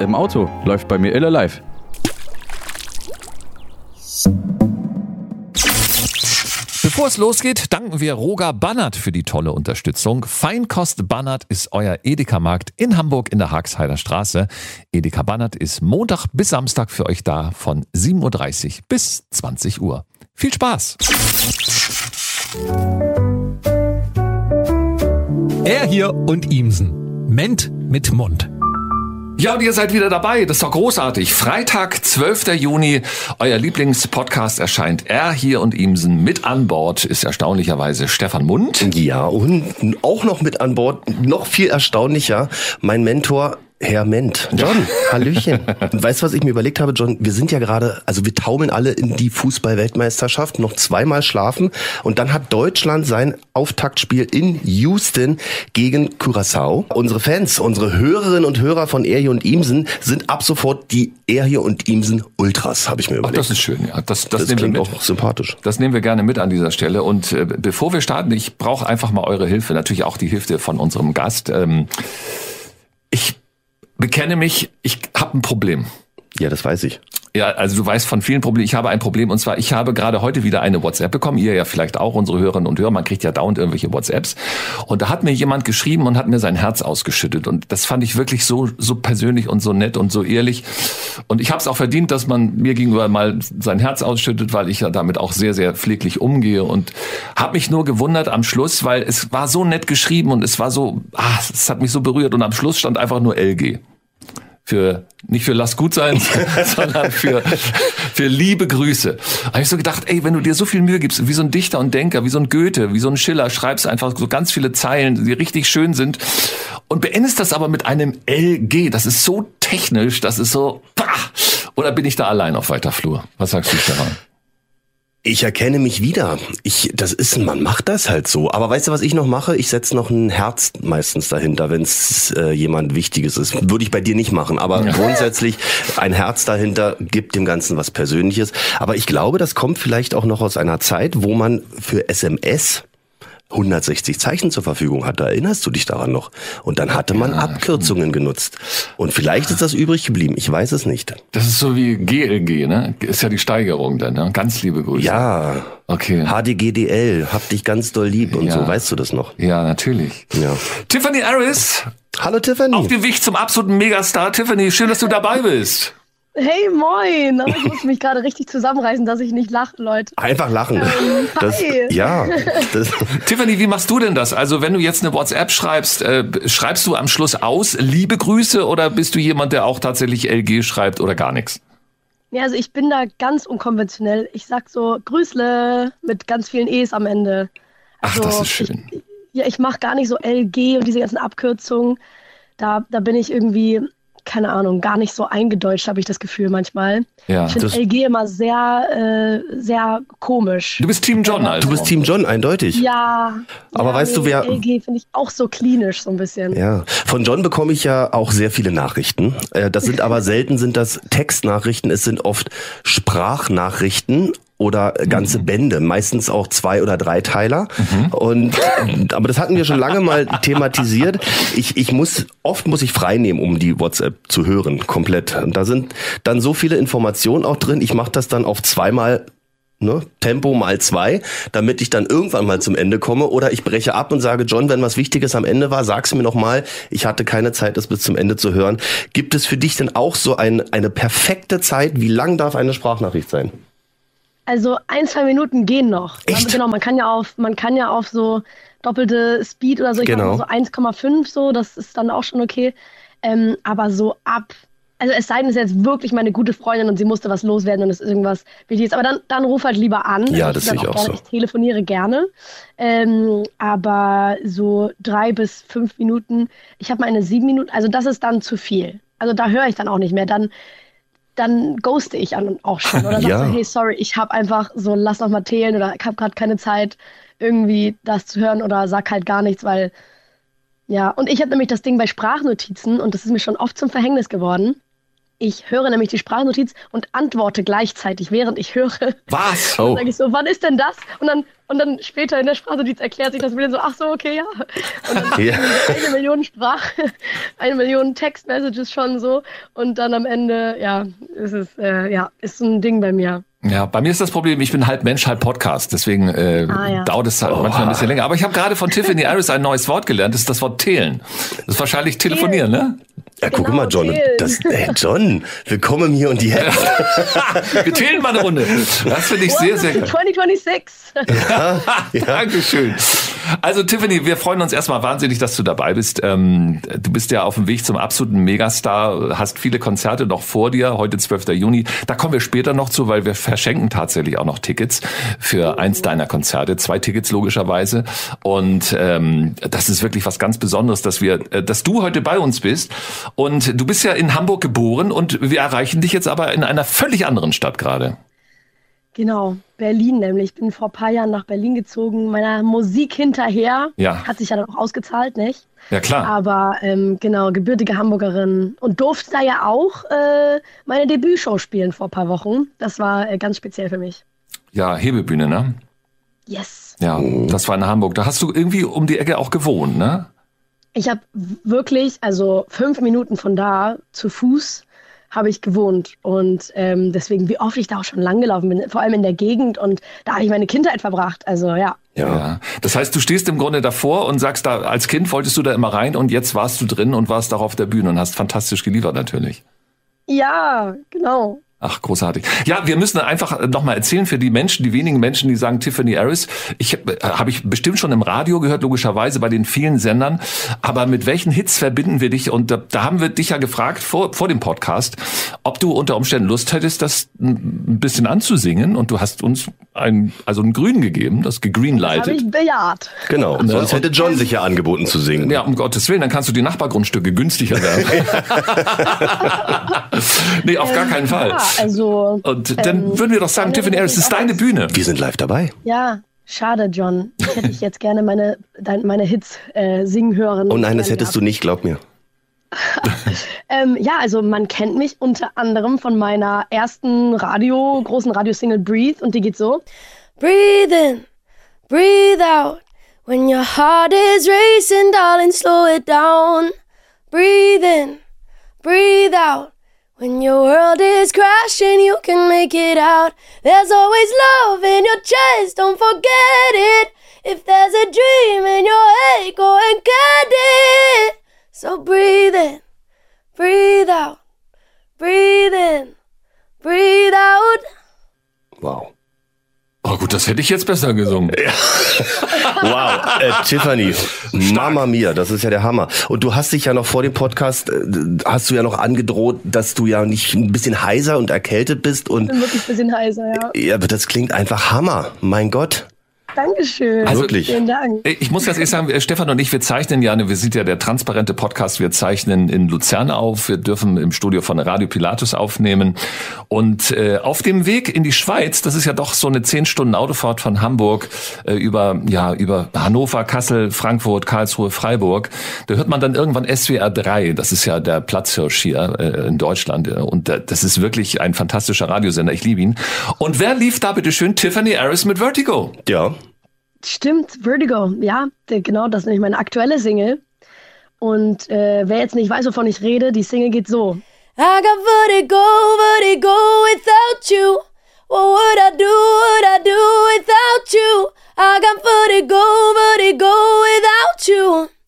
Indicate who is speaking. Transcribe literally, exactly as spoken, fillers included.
Speaker 1: im Auto läuft bei mir Ille Live.
Speaker 2: Bevor es losgeht, danken wir Roger Bannert für die tolle Unterstützung. Feinkost Bannert ist euer Edeka-Markt in Hamburg in der Haagheider Straße. Edeka Bannert ist Montag bis Samstag für euch da von sieben Uhr dreißig bis zwanzig Uhr. Viel Spaß!
Speaker 3: Er hier und Ihmsen. Ment mit Mund.
Speaker 2: Ja, und ihr seid wieder dabei. Das ist doch großartig. Freitag, zwölfter Juni. Euer Lieblingspodcast erscheint. Er hier und Ihmsen mit an Bord ist erstaunlicherweise Stefan Mund.
Speaker 4: Ja, und auch noch mit an Bord, noch viel erstaunlicher, mein Mentor Herr Ment. John, Hallöchen. Und weißt du, was ich mir überlegt habe, John? Wir sind ja gerade, also wir taumeln alle in die Fußball-Weltmeisterschaft, noch zweimal schlafen. Und dann hat Deutschland sein Auftaktspiel in Houston gegen Curaçao. Unsere Fans, unsere Hörerinnen und Hörer von Er hier und Ihmsen sind ab sofort die Er hier und Ihmsen Ultras, habe ich mir überlegt.
Speaker 2: Ach, das ist schön, ja. Das, das,
Speaker 4: das
Speaker 2: nehmen
Speaker 4: klingt
Speaker 2: wir mit.
Speaker 4: auch sympathisch.
Speaker 2: Das nehmen wir gerne mit an dieser Stelle. Und äh, bevor wir starten, ich brauche einfach mal eure Hilfe. Natürlich auch die Hilfe von unserem Gast. Ähm, ich bekenne mich, ich habe ein Problem.
Speaker 4: Ja, das weiß ich.
Speaker 2: Ja, also du weißt von vielen Problemen. Ich habe ein Problem und zwar, ich habe gerade heute wieder eine WhatsApp bekommen. Ihr ja vielleicht auch, unsere Hörerinnen und Hörer. Man kriegt ja dauernd irgendwelche WhatsApps. Und da hat mir jemand geschrieben und hat mir sein Herz ausgeschüttet. Und das fand ich wirklich so so persönlich und so nett und so ehrlich. Und ich habe es auch verdient, dass man mir gegenüber mal sein Herz ausschüttet, weil ich ja damit auch sehr, sehr pfleglich umgehe. Und habe mich nur gewundert am Schluss, weil es war so nett geschrieben und es war so, ah, es hat mich so berührt. Und am Schluss stand einfach nur L G. Für, nicht für lass gut sein, sondern für, für liebe Grüße. Da habe ich so gedacht, ey, wenn du dir so viel Mühe gibst, wie so ein Dichter und Denker, wie so ein Goethe, wie so ein Schiller, schreibst einfach so ganz viele Zeilen, die richtig schön sind und beendest das aber mit einem L G. Das ist so technisch, das ist so, pah! Oder bin ich da allein auf weiter Flur? Was sagst du, Stefan?
Speaker 4: Ich erkenne mich wieder. Ich, das ist, man macht das halt so. Aber weißt du, was ich noch mache? Ich setze noch ein Herz meistens dahinter, wenn es äh, jemand Wichtiges ist. Würde ich bei dir nicht machen. Aber ja. Grundsätzlich ein Herz dahinter gibt dem Ganzen was Persönliches. Aber ich glaube, das kommt vielleicht auch noch aus einer Zeit, wo man für S M S hundertsechzig Zeichen zur Verfügung hatte. Erinnerst du dich daran noch? Und dann hatte man ja, Abkürzungen stimmt. genutzt. Und vielleicht ist das übrig geblieben. Ich weiß es nicht.
Speaker 2: Das ist so wie G L G, ne? Ist ja die Steigerung dann, ne? Ganz liebe Grüße.
Speaker 4: Ja.
Speaker 2: Okay.
Speaker 4: H D G D L, hab dich ganz doll lieb und ja. so. Weißt du das noch?
Speaker 2: Ja, natürlich.
Speaker 4: Ja.
Speaker 2: Tiffany Harris.
Speaker 4: Hallo Tiffany.
Speaker 2: Auf dem Weg zum absoluten Megastar. Tiffany, schön, dass du dabei bist.
Speaker 5: Hey, moin! Ich muss mich gerade richtig zusammenreißen, dass ich nicht lache, Leute.
Speaker 4: Einfach lachen.
Speaker 5: Ähm,
Speaker 4: das,
Speaker 5: hi.
Speaker 4: Ja. Das.
Speaker 2: Tiffany, wie machst du denn das? Also wenn du jetzt eine WhatsApp schreibst, äh, schreibst du am Schluss aus liebe Grüße oder bist du jemand, der auch tatsächlich L G schreibt oder gar nichts?
Speaker 5: Ja, also ich bin da ganz unkonventionell. Ich sag so Grüßle mit ganz vielen E's am Ende. Also,
Speaker 2: Ach, das ist schön.
Speaker 5: Ich, ja, ich mache gar nicht so L G und diese ganzen Abkürzungen. Da, da bin ich irgendwie... keine Ahnung, gar nicht so eingedeutscht, habe ich das Gefühl manchmal.
Speaker 2: Ja,
Speaker 5: ich finde L G immer sehr, äh, sehr komisch.
Speaker 2: Du bist Team John, also.
Speaker 4: Du bist Team John, eindeutig.
Speaker 5: Ja.
Speaker 4: Aber
Speaker 5: ja,
Speaker 4: weißt
Speaker 5: nee,
Speaker 4: du, wer...
Speaker 5: L G finde ich auch so klinisch, so ein bisschen.
Speaker 4: Ja, von John bekomme ich ja auch sehr viele Nachrichten. Das sind aber selten sind das Textnachrichten, es sind oft Sprachnachrichten oder ganze mhm. Bände, meistens auch zwei- oder dreiteiler. Mhm. Und aber das hatten wir schon lange mal thematisiert. Ich ich muss oft muss ich frei nehmen, um die WhatsApp zu hören, komplett. Und da sind dann so viele Informationen auch drin. Ich mache das dann auf zweimal Ne, Tempo mal zwei, damit ich dann irgendwann mal zum Ende komme. Oder ich breche ab und sage, John, wenn was Wichtiges am Ende war, sag's mir nochmal. Ich hatte keine Zeit, das bis zum Ende zu hören. Gibt es für dich denn auch so ein, eine perfekte Zeit? Wie lang darf eine Sprachnachricht sein?
Speaker 5: Also ein, zwei Minuten gehen noch.
Speaker 4: Echt?
Speaker 5: Genau, man kann ja auf, man kann ja auf so doppelte Speed oder so, ich
Speaker 4: genau.
Speaker 5: mache so eins Komma fünf so, das ist dann auch schon okay. Ähm, aber so ab... Also es sei denn, es ist jetzt wirklich meine gute Freundin und sie musste was loswerden und es ist irgendwas Wichtiges. Aber dann, dann ruf halt lieber an.
Speaker 4: Ja,
Speaker 5: also
Speaker 4: das sehe ich auch
Speaker 5: gerne,
Speaker 4: so.
Speaker 5: Ich telefoniere gerne. Ähm, aber so drei bis fünf Minuten. Ich habe mal eine sieben Minuten. Also das ist dann zu viel. Also da höre ich dann auch nicht mehr. Dann, dann ghoste ich an auch schon. Oder sag
Speaker 4: ja.
Speaker 5: so, hey, sorry, ich habe einfach so, lass noch mal zählen oder ich habe gerade keine Zeit, irgendwie das zu hören oder sag halt gar nichts, weil... Ja, und ich habe nämlich das Ding bei Sprachnotizen und das ist mir schon oft zum Verhängnis geworden. Ich höre nämlich die Sprachnotiz und antworte gleichzeitig, während ich höre.
Speaker 2: Was?
Speaker 5: Oh. Dann sage ich so, wann ist denn das? Und dann, Und dann später in der Sprachnotiz erklärt sich das mir so, ach so, okay, ja. Und dann
Speaker 4: Ja.
Speaker 5: eine Million Sprach, eine Million Text-Messages schon so. Und dann am Ende, ja, ist es, äh, ja, ist so ein Ding bei mir.
Speaker 2: Ja, bei mir ist das Problem, ich bin halb Mensch, halb Podcast, deswegen äh,
Speaker 5: Ah, ja.
Speaker 2: dauert es halt manchmal ein bisschen länger. Aber ich habe gerade von Tiffany Harris ein neues Wort gelernt, das ist das Wort teilen. Das ist wahrscheinlich telefonieren, ne?
Speaker 4: Ja, guck
Speaker 5: Genau,
Speaker 4: mal, John,
Speaker 5: Till.
Speaker 4: das, ey, John, willkommen hier und jetzt.
Speaker 2: Wir teilen mal eine Runde. Das finde ich sehr, sehr gut.
Speaker 5: zwanzig sechsundzwanzig.
Speaker 2: Dankeschön. Also Tiffany, wir freuen uns erstmal wahnsinnig, dass du dabei bist. Ähm, du bist ja auf dem Weg zum absoluten Megastar, hast viele Konzerte noch vor dir, heute zwölfter Juni. Da kommen wir später noch zu, weil wir verschenken tatsächlich auch noch Tickets für eins deiner Konzerte, zwei Tickets logischerweise. Und ähm, das ist wirklich was ganz Besonderes, dass wir, äh, dass du heute bei uns bist. Und du bist ja in Hamburg geboren und wir erreichen dich jetzt aber in einer völlig anderen Stadt gerade.
Speaker 5: Genau, Berlin nämlich. Ich bin vor ein paar Jahren nach Berlin gezogen, meiner Musik hinterher.
Speaker 2: Ja.
Speaker 5: Hat sich ja dann auch ausgezahlt, nicht?
Speaker 2: Ja klar.
Speaker 5: Aber ähm, genau, gebürtige Hamburgerin und durfte da ja auch äh, meine Debütshow spielen vor ein paar Wochen. Das war äh, ganz speziell für mich.
Speaker 2: Ja, Hebebühne, ne?
Speaker 5: Yes.
Speaker 2: Ja, das war in Hamburg. Da hast du irgendwie um die Ecke auch gewohnt, ne?
Speaker 5: Ich habe wirklich, also fünf Minuten von da zu Fuß habe ich gewohnt und ähm, deswegen, wie oft ich da auch schon lang gelaufen bin, vor allem in der Gegend und da habe ich meine Kindheit verbracht, also ja.
Speaker 4: Ja.
Speaker 2: Ja. Das heißt, du stehst im Grunde davor und sagst, da als Kind wolltest du da immer rein und jetzt warst du drin und warst auch auf der Bühne und hast fantastisch geliefert natürlich.
Speaker 5: Ja, genau.
Speaker 2: Ach, großartig. Ja, wir müssen einfach nochmal erzählen für die Menschen, die wenigen Menschen, die sagen Tiffany Harris. Ich habe hab ich bestimmt schon im Radio gehört, logischerweise bei den vielen Sendern. Aber mit welchen Hits verbinden wir dich? Und da, da haben wir dich ja gefragt vor, vor dem Podcast, ob du unter Umständen Lust hättest, das ein bisschen anzusingen. Und du hast uns ein, also einen Grün gegeben, das
Speaker 5: Habe
Speaker 2: gegreenlightet.
Speaker 5: ich bejaht.
Speaker 4: Genau, sonst hätte John sich ja angeboten zu singen.
Speaker 2: Ja, um Gottes Willen, dann kannst du die Nachbargrundstücke günstiger werden. Nee, auf gar keinen Fall.
Speaker 5: Ja, also.
Speaker 2: Und dann
Speaker 5: ähm,
Speaker 2: würden wir doch sagen, Tiffany Harris, es ist deine Bühne.
Speaker 4: Wir sind live dabei.
Speaker 5: Ja, schade, John. Ich hätte ich jetzt gerne meine, dein, meine Hits äh, singen hören.
Speaker 4: Oh nein, das hättest du nicht, glaub mir.
Speaker 5: Ähm, ja, also man kennt mich unter anderem von meiner ersten Radio, großen Radiosingle Breathe und die geht so.
Speaker 6: Breathe in, breathe out. When your heart is racing, darling, slow it down. Breathe in, breathe out. When your world is crashing, you can make it out. There's always love in your chest, don't forget it. If there's a dream in your head, go and get it. So breathe in, breathe out, breathe in, breathe out.
Speaker 4: Wow.
Speaker 2: Oh gut, das hätte ich jetzt besser gesungen.
Speaker 4: Wow, äh, Tiffany, Mama Mia, das ist ja der Hammer. Und du hast dich ja noch vor dem Podcast, äh, hast du ja noch angedroht, dass du ja nicht ein bisschen heiser und erkältet bist. Und
Speaker 5: Ich bin wirklich ein bisschen heiser, ja.
Speaker 4: ja, aber das klingt einfach Hammer. Mein Gott.
Speaker 5: Dankeschön.
Speaker 2: Also-
Speaker 4: Wirklich.
Speaker 5: Vielen Dank.
Speaker 2: Ich muss ganz ehrlich sagen, Stefan und ich, wir zeichnen ja, wir sind ja der transparente Podcast, wir zeichnen in Luzern auf, wir dürfen im Studio von Radio Pilatus aufnehmen und äh, auf dem Weg in die Schweiz, das ist ja doch so eine zehn Stunden Autofahrt von Hamburg äh, über ja über Hannover, Kassel, Frankfurt, Karlsruhe, Freiburg, da hört man dann irgendwann S W R drei, das ist ja der Platzhirsch hier äh, in Deutschland äh, und äh, das ist wirklich ein fantastischer Radiosender, ich liebe ihn. Und wer lief da bitte schön? Tiffany Harris mit Vertigo.
Speaker 4: Ja.
Speaker 5: Stimmt, Vertigo, ja, der- genau, das ist nämlich meine aktuelle Single. Und äh, wer jetzt nicht weiß, wovon ich rede, die Single geht so.
Speaker 6: I got vertigo, vertigo without you. What would I do, would I do without you? I got vertigo, vertigo without you.